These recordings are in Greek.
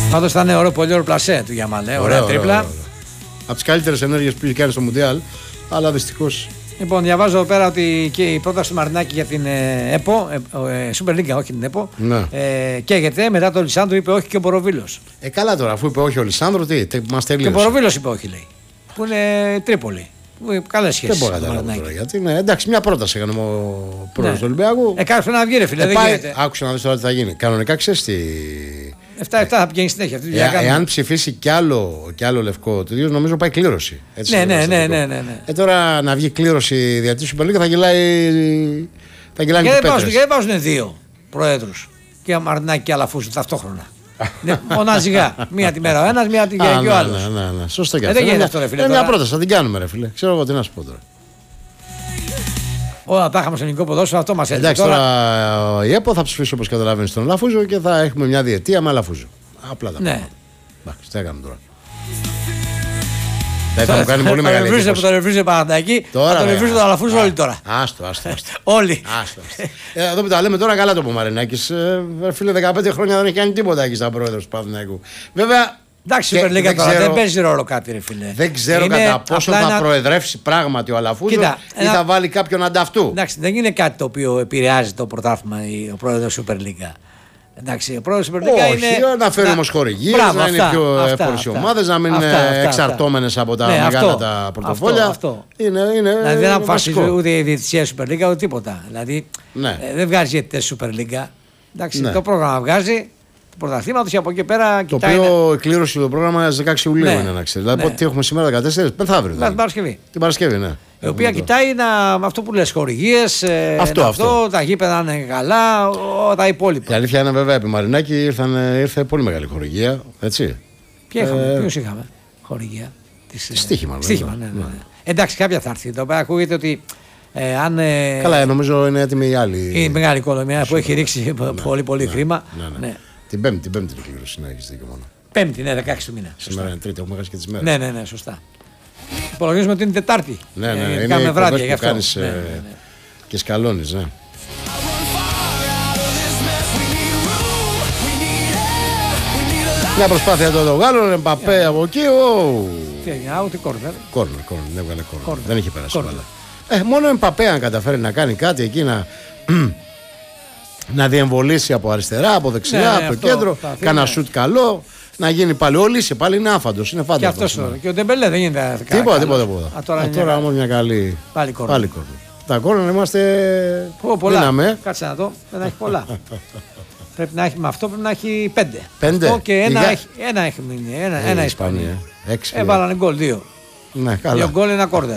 Πάντως θα είναι ωραίο, πολύ ωραίο πλασέ του Γιαμάλ. Ωραία τρίπλα. Από τις καλύτερες ενέργειες που έχει κάνει στο Μουντιάλ. Αλλά δυστυχώς. Λοιπόν, διαβάζω εδώ πέρα ότι και η πρόταση του Μαρινάκη για την ΕΠΟ, Super League, όχι την ΕΠΟ, Ναι. καίγεται. Μετά τον Λισάνδρο είπε όχι και ο Μποροβίλος. Καλά τώρα, αφού είπε όχι ο Λισάνδρο, τι μας τελείωσε. Και ο Μποροβίλος είπε όχι, λέει. Που είναι Τρίπολη. Καλές σχέσεις. Δεν μπορώ να καταλάβω τώρα γιατί. Ναι, εντάξει, μια πρόταση έκανε ο πρόεδρος του Ολυμπιακού. Κάτσε να βγει, ρε φίλε. Δεν γίνεται. Άκουσα να δεις τώρα τι θα γίνει. Κανονικά ξέρεις τι. 7-7 θα πηγαίνει συνέχεια. Εάν ψηφίσει κι άλλο λευκό του ίδιο, νομίζω πάει κλήρωση. Έτσι, ναι. Τώρα να βγει κλήρωση διατήρηση Super League θα γελάει. Θα γελάνε και δεν βάζουν δύο προέδρους. Και ο Μαρινάκη και Αλαφούζου ταυτόχρονα. Μοναζικά. Μία τη μέρα ο ένας, μία τη μέρα και ο άλλος. Ναι. Σωστό και αυτό. Δεν γίνεται αυτό, ρε φίλε. Είναι μια πρόταση, θα την κάνουμε, ρε φίλε. Ξέρω εγώ τι να σου πω τώρα. Όλα τα είχαμε στο ελληνικό ποδόσφαιρο, αυτό μας έρχεται. Εντάξει, τώρα η ΕΠΟ θα ψηφίσει όπως καταλαβαίνεις τον Αλαφούζο και θα έχουμε μια διετία με Αλαφούζο. Απλά τα ναι. Εντάξει, τι έκαμε τώρα. Δεν θα μου κάνει πολύ μεγάλη εντύπωση. Από το ρεφρίζε Παναθηναϊκή, θα το ρεφρίζε τον Αλαφούζο όλοι τώρα. Άστο. Όλοι. Εδώ που τα λέμε τώρα, καλά το πω Μαρινάκης. Φίλε, 15 χρόνια δεν έχει κάνει τίποτα εκεί σαν πρόεδρος του Παναθηναϊκού. Βέβαια. Εντάξει, η Super League τώρα δεν παίζει ρόλο κάτι, ρε φίλε. Δεν ξέρω κατά πόσο θα προεδρεύσει πράγματι ο Αλαφούζο ή θα βάλει κάποιον ανταυτού. Εντάξει, δεν είναι κάτι το οποίο επηρεάζει το πρωτάθλημα ο πρόεδρος Super League. Εντάξει, ο πρόεδρος Super League είναι. Όχι, να φέρει όμως χορηγίες, να είναι πιο εύκολες οι ομάδες, να μην είναι εξαρτώμενες από τα μεγάλα τα πορτοφόλια. Αυτό. Δηλαδή δεν αποφασίζει ούτε η διαιτησία Super League ούτε τίποτα. Δηλαδή δεν βγάζει διαιτητές Super League. Εντάξει, το πρόγραμμα βγάζει. Πρωταθλήματος και από εκεί πέρα. Το οποίο η κλήρωση του πρόγραμμα 16 Ιουλίου είναι να ξέρει. Δηλαδή, τι έχουμε σήμερα 14, μεθαύριο. Την Παρασκευή. Την Παρασκευή, ναι. Η οποία κοιτάει αυτό που λες, χορηγίες, αυτό, τα γήπεδα είναι καλά, τα υπόλοιπα. Η αλήθεια είναι βέβαια επί Μαρινάκη ήρθε πολύ μεγάλη χορηγία. Έτσι. Ποιος είχαμε χορηγία. Στοίχημα. Ναι. Εντάξει, κάποια θα έρθει. Το πέρα ακούγεται ότι. Καλά, νομίζω είναι έτοιμη η άλλη. Η μεγάλη οικονομία που έχει ρίξει πολύ χρήμα. Την Πέμπτη την κλήρωση, να έχει δίκιο μόνο. Πέμπτη, ναι, 16 του μήνα. Σήμερα είναι Τρίτη, έχουμε χάσει και τις μέρες. Ναι, σωστά. Υπολογίζουμε ότι είναι Τετάρτη. Ναι, κάνουμε βράδια γι' αυτό. Κάνεις και σκαλώνεις, ναι. Μια προσπάθεια των Γάλλων, Εμπαπέ από εκεί. Τι έγινε, out ή κόρνερ. Κόρνερ, έβγαλε κόρνερ. Δεν είχε περάσει μπάλα. Μόνο ο Εμπαπέ αν καταφέρει να κάνει κάτι εκεί να διεμβολήσει από αριστερά, από δεξιά, από το κέντρο, κάνα σουτ καλό, να γίνει πάλι ο Λύση, πάλι είναι άφαντος, είναι φάνταστος. Και αυτός και ο Ντεμπελέ δεν γίνεται τίποτα. Τώρα όμως μια καλή πάλι κόρνερ. Τα κόρνερ είμαστε δύναμε. Κάτσε να δω, δεν έχει πολλά. Πρέπει να έχει με αυτό, πρέπει να έχει 5. Αυτό και ένα έχει μείνει, ένα Ισπανία. Έβαλανε γκολ 2. Ναι, καλά. 2 γκολ, ένα κόρνερ.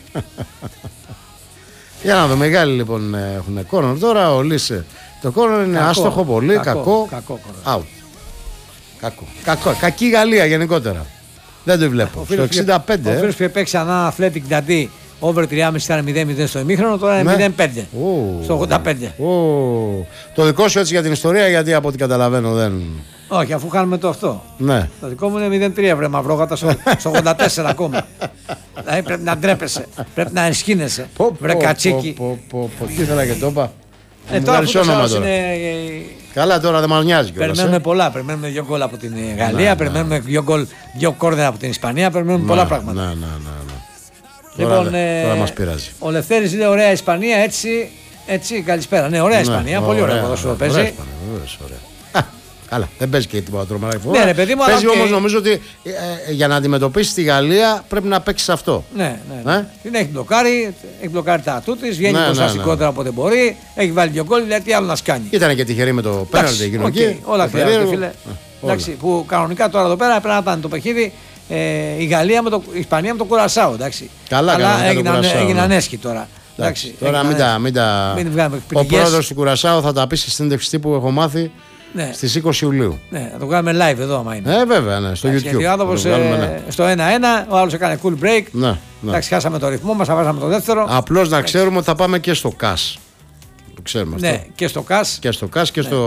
Για να δω, μεγάλοι λοιπόν έχουν κόρνερ τώρα, ο Λύσε. Το κόρνερ είναι άστοχο πολύ, κακό. Out. Κακό. Κακή Γαλλία γενικότερα. Δεν το βλέπω. Στο 65. Ο φίλος που έπαιξε ανά Athletic Νταντή, over 3,5 ήταν 0-0 στο ημίχρονο, τώρα είναι 0-5. Στο 85. Το δικό σου έτσι για την ιστορία, γιατί από ό,τι καταλαβαίνω δεν. Όχι, αφού χάνουμε το αυτό. Ναι. Το δικό μου είναι 0-3, βρε μαυρόγατα, στο 84 ακόμα. Δηλαδή πρέπει να ντρέπεσαι, πρέπει να ενσκύνεσαι. Βρε κατσίκι. Τι ήθελα και το είπα. Τώρα είναι. Καλά, τώρα δεν μας νοιάζει. Περιμένουμε πολλά. Περιμένουμε 2 γκολ από την Γαλλία, περιμένουμε 2 κόρνερ από την Ισπανία, περιμένουμε πολλά πράγματα. Ναι. Λοιπόν, τώρα μας πειράζει. Ο Λευτέρης λέει ωραία Ισπανία, έτσι καλησπέρα. Ναι, ωραία Ισπανία, πολύ ωραία ποδόσφαιρο παίζει. Καλά, δεν παίζει και τίποτα τρομερά. Ναι, ρε παιδί μου, παίζει όμως νομίζω ότι για να αντιμετωπίσει τη Γαλλία πρέπει να παίξει αυτό. Ναι. Την έχει μπλοκάρει τα ατού της, βγαίνει μπροστά σηκότερα από ό,τι μπορεί, έχει βάλει 2 γκολ, δηλαδή τι άλλο να σκάνει. Ήταν και τυχερή με το πέναλτι εκείνο εκεί. Όλα χρειάζεται, φίλε. Εντάξει, που κανονικά τώρα εδώ πέρα πρέπει να ήταν το παιχνίδι η Γαλλία με η Ισπανία με το Κουρασάο. Καλά, έγιναν έσχοι τώρα. Τώρα μην τα. Ο πρόεδρος του Κουρασάου θα τα πει στη συνέντευξη τύπου, έχω μάθει. Ναι. Στις 20 Ιουλίου. Ναι, θα το κάνουμε live εδώ, άμα είναι. Βέβαια, ναι, στο YouTube. Γιατί ο άνθρωπος στο 1-1, ο άλλος έκανε cool break. Ναι. Εντάξει, χάσαμε το ρυθμό μας, θα βάζαμε το δεύτερο. Απλώς να ξέρουμε ότι θα πάμε και στο ΚΑΣ. Το ξέρουμε αυτό. Ναι, και στο ΚΑΣ. Και στο